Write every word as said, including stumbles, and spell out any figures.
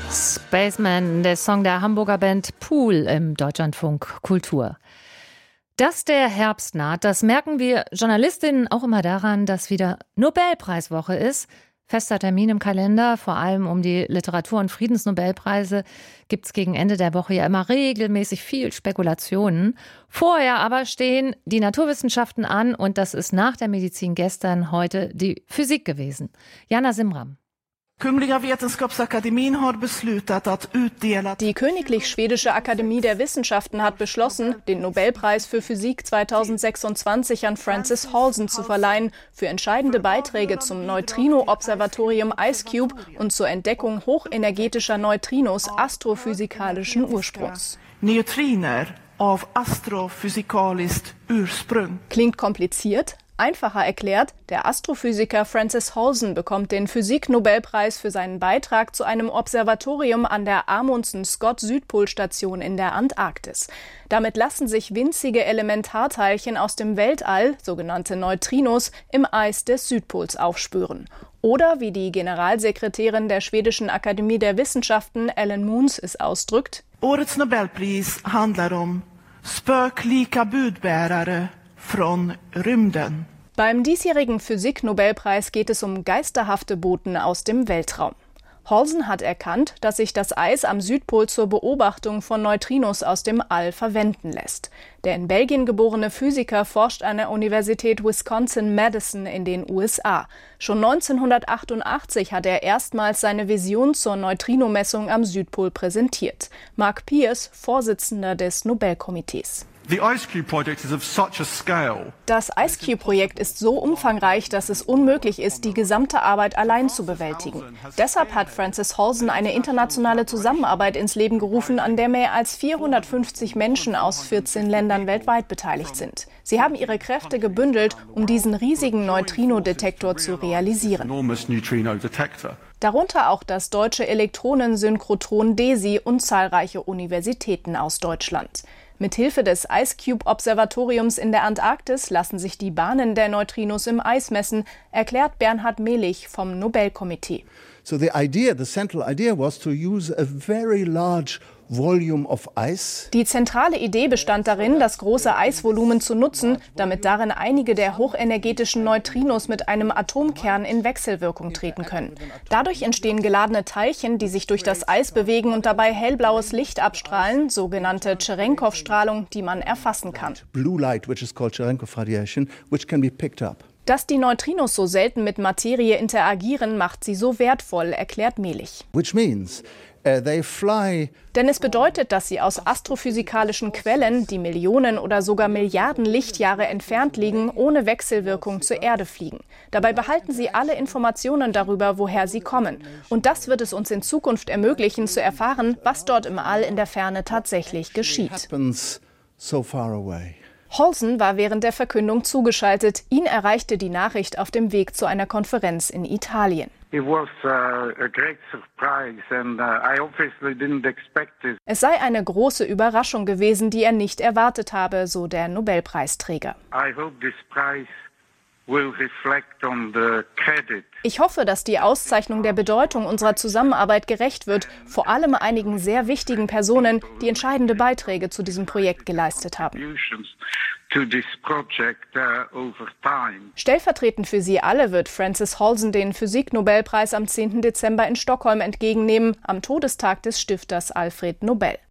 Spaceman, der Song der Hamburger Band Pool im Deutschlandfunk Kultur. Dass der Herbst naht, das merken wir Journalistinnen auch immer daran, dass wieder Nobelpreiswoche ist. Fester Termin im Kalender, vor allem um die Literatur- und Friedensnobelpreise, gibt's gegen Ende der Woche ja immer regelmäßig viel Spekulationen. Vorher aber stehen die Naturwissenschaften an und das ist nach der Medizin gestern heute die Physik gewesen. Jana Simram. Die Königlich Schwedische Akademie der Wissenschaften hat beschlossen, den Nobelpreis für Physik zweitausendsechsundzwanzig an Francis Halsen zu verleihen für entscheidende Beiträge zum Neutrino-Observatorium IceCube und zur Entdeckung hochenergetischer Neutrinos astrophysikalischen Ursprungs. Neutriner auf astrophysikaliskt Ursprung. Klingt kompliziert? Einfacher erklärt, der Astrophysiker Francis Halsen bekommt den Physik-Nobelpreis für seinen Beitrag zu einem Observatorium an der Amundsen-Scott-Südpolstation in der Antarktis. Damit lassen sich winzige Elementarteilchen aus dem Weltall, sogenannte Neutrinos, im Eis des Südpols aufspüren. Oder, wie die Generalsekretärin der Schwedischen Akademie der Wissenschaften, Ellen Moons, es ausdrückt: Årets Nobelpris handlar om spöklika budbärare von Rymden. Beim diesjährigen Physik-Nobelpreis geht es um geisterhafte Boten aus dem Weltraum. Halsen hat erkannt, dass sich das Eis am Südpol zur Beobachtung von Neutrinos aus dem All verwenden lässt. Der in Belgien geborene Physiker forscht an der Universität Wisconsin-Madison in den U S A. Schon neunzehnhundertachtundachtzig hat er erstmals seine Vision zur Neutrinomessung am Südpol präsentiert. Mark Pierce, Vorsitzender des Nobelkomitees. Das IceCube-Projekt ist so umfangreich, dass es unmöglich ist, die gesamte Arbeit allein zu bewältigen. Deshalb hat Francis Halsen eine internationale Zusammenarbeit ins Leben gerufen, an der mehr als vierhundertfünfzig Menschen aus vierzehn Ländern weltweit beteiligt sind. Sie haben ihre Kräfte gebündelt, um diesen riesigen Neutrino-Detektor zu realisieren. Darunter auch das deutsche Elektronensynchrotron DESI und zahlreiche Universitäten aus Deutschland. Mithilfe des IceCube-Observatoriums in der Antarktis lassen sich die Bahnen der Neutrinos im Eis messen, erklärt Bernhard Mehlich vom Nobelkomitee. So the idea, the central idea was to use a very large volume of ice. Die zentrale Idee bestand darin, das große Eisvolumen zu nutzen, damit darin einige der hochenergetischen Neutrinos mit einem Atomkern in Wechselwirkung treten können. Dadurch entstehen geladene Teilchen, die sich durch das Eis bewegen und dabei hellblaues Licht abstrahlen, sogenannte Cherenkov-Strahlung, die man erfassen kann. Blue light, which is called Cherenkov radiation, which can be picked up. Dass die Neutrinos so selten mit Materie interagieren, macht sie so wertvoll, erklärt Mehlich. Which means uh, they fly. Denn es bedeutet, dass sie aus astrophysikalischen Quellen, die Millionen oder sogar Milliarden Lichtjahre entfernt liegen, ohne Wechselwirkung zur Erde fliegen. Dabei behalten sie alle Informationen darüber, woher sie kommen. Und das wird es uns in Zukunft ermöglichen, zu erfahren, was dort im All in der Ferne tatsächlich geschieht. So far away. Halsen war während der Verkündung zugeschaltet. Ihn erreichte die Nachricht auf dem Weg zu einer Konferenz in Italien. Es sei eine große Überraschung gewesen, die er nicht erwartet habe, so der Nobelpreisträger. Ich hoffe, dass die Auszeichnung der Bedeutung unserer Zusammenarbeit gerecht wird, vor allem einigen sehr wichtigen Personen, die entscheidende Beiträge zu diesem Projekt geleistet haben. Stellvertretend für sie alle wird Francis Halsen den Physik-Nobelpreis am zehnten Dezember in Stockholm entgegennehmen, am Todestag des Stifters Alfred Nobel.